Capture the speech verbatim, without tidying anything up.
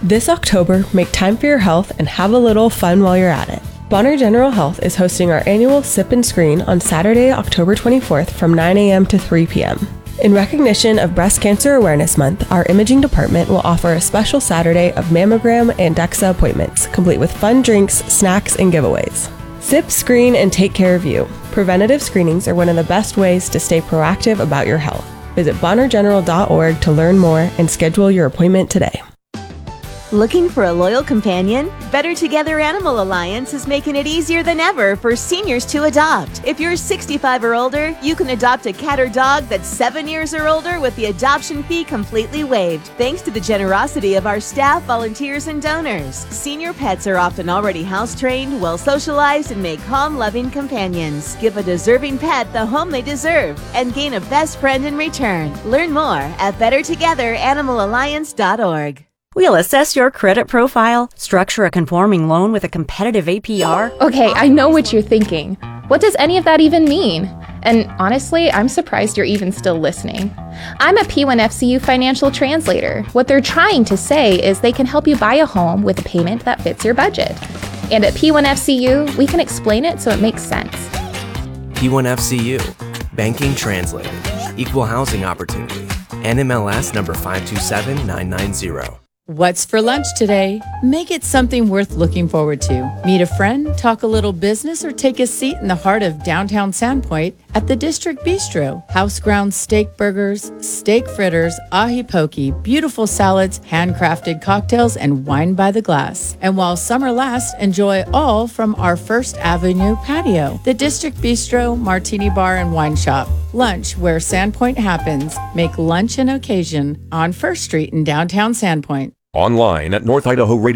This October, make time for your health and have a little fun while you're at it. Bonner General Health is hosting our annual Sip and Screen on Saturday, October twenty-fourth from nine a.m. to three p.m. In recognition of Breast Cancer Awareness Month, our imaging department will offer a special Saturday of mammogram and DEXA appointments, complete with fun drinks, snacks, and giveaways. Sip, screen, and take care of you. Preventative screenings are one of the best ways to stay proactive about your health. Visit bonner general dot org to learn more and schedule your appointment today. Looking for a loyal companion? Better Together Animal Alliance is making it easier than ever for seniors to adopt. If you're sixty-five or older, you can adopt a cat or dog that's seven years or older with the adoption fee completely waived. Thanks to the generosity of our staff, volunteers, and donors. Senior pets are often already house-trained, well-socialized, and make calm, loving companions. Give a deserving pet the home they deserve and gain a best friend in return. Learn more at better together animal alliance dot org. We'll assess your credit profile, structure a conforming loan with a competitive A P R. Okay, I know what you're thinking. What does any of that even mean? And honestly, I'm surprised you're even still listening. I'm a P one F C U financial translator. What they're trying to say is they can help you buy a home with a payment that fits your budget. And at P one F C U, we can explain it so it makes sense. P one F C U, Banking Translated, Equal Housing Opportunity, N M L S number five two seven nine nine zero. What's for lunch today? Make it something worth looking forward to. Meet a friend, talk a little business, or take a seat in the heart of downtown Sandpoint at the District Bistro. House-ground steak burgers, steak fritters, ahi poke, beautiful salads, handcrafted cocktails, and wine by the glass. And while summer lasts, enjoy all from our First Avenue patio. The District Bistro, Martini Bar, and Wine Shop. Lunch where Sandpoint happens. Make lunch an occasion on First Street in downtown Sandpoint. Online at North Idaho Radio.